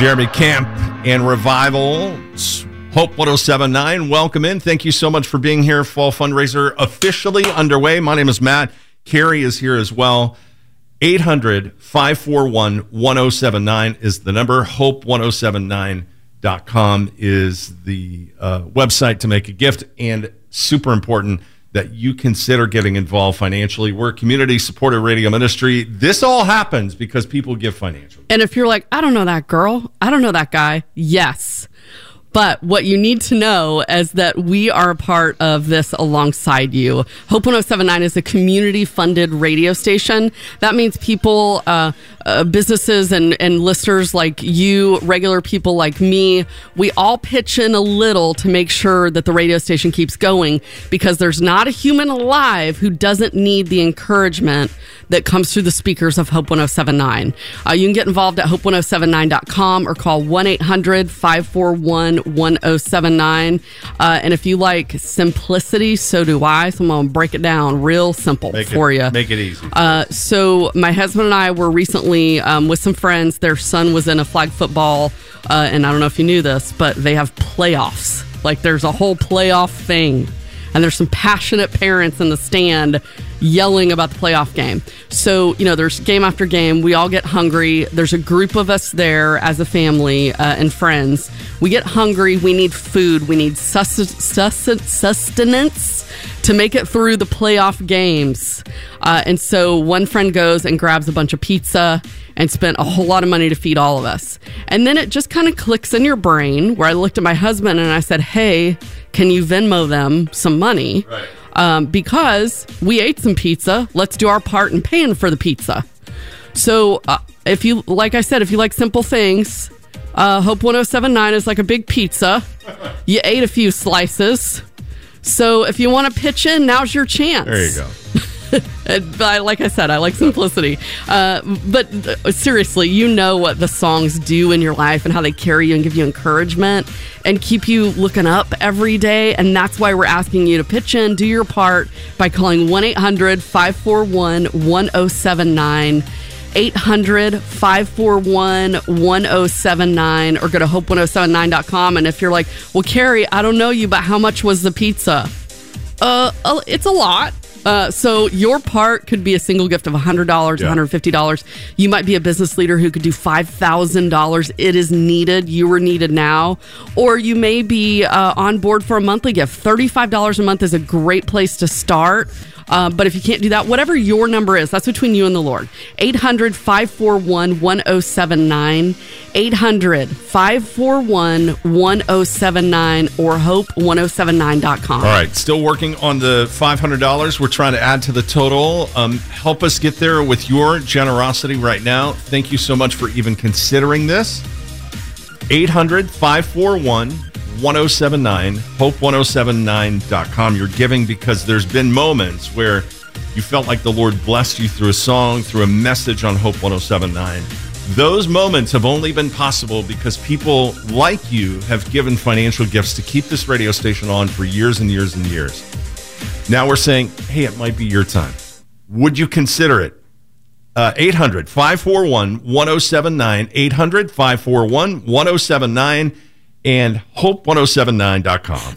Jeremy Camp and Revival, Hope 107.9. Welcome in. Thank you so much for being here. Fall fundraiser officially underway. My name is Matt. Carrie is here as well. 800-541-1079 is the number. Hope1079.com is the website to make a gift. And super important that you consider getting involved financially. We're a community-supported radio ministry. This all happens because people give financially. And if you're like, I don't know that girl, I don't know that guy, yes. But what you need to know is that we are a part of this alongside you. Hope 107.9 is a community-funded radio station. That means people, businesses and listeners like you, regular people like me, we all pitch in a little to make sure that the radio station keeps going, because there's not a human alive who doesn't need the encouragement that comes through the speakers of Hope 107.9. You can get involved at hope1079.com or call 1-800-541-1079. And if you like simplicity, so do I. So I'm going to break it down real simple for you. Make it easy. So my husband and I were recently with some friends. Their son was in a flag football, and I don't know if you knew this, but they have playoffs. Like, there's a whole playoff thing. And there's some passionate parents in the stand yelling about the playoff game. So, you know, there's game after game. We all get hungry. There's a group of us there as a family and friends. We get hungry. We need food. We need sustenance to make it through the playoff games. And so one friend goes and grabs a bunch of pizza and spent a whole lot of money to feed all of us. And then it just kind of clicks in your brain, where I looked at my husband and I said, hey, can you Venmo them some money? Right. Because we ate some pizza. Let's do our part in paying for the pizza. So if you, like I said, if you like simple things, Hope 107.9 is like a big pizza. You ate a few slices. So if you want to pitch in, now's your chance. There you go. Like I said, I like simplicity. But seriously, you know what the songs do in your life and how they carry you and give you encouragement and keep you looking up every day. And that's why we're asking you to pitch in, do your part by calling 1-800-541-1079. 800-541-1079, or go to hope1079.com. And if you're like, well, Carrie, I don't know you, but how much was the pizza? It's a lot. So your part could be a single gift of $100, $150. You might be a business leader who could do $5,000. It is needed. You are needed now. Or you may be on board for a monthly gift. $35 a month is a great place to start. But if you can't do that, whatever your number is, that's between you and the Lord. 800-541-1079, 800-541-1079, or hope1079.com. All right, still working on the $500. We're trying to add to the total. Help us get there with your generosity right now. Thank you so much for even considering this. 800-541-1079, hope1079.com. You're giving because there's been moments where you felt like the Lord blessed you through a song, through a message on Hope 107.9. Those moments have only been possible because people like you have given financial gifts to keep this radio station on for years and years and years. Now we're saying, hey, it might be your time. Would you consider it? 800-541-1079, 800-541-1079, and hope1079.com.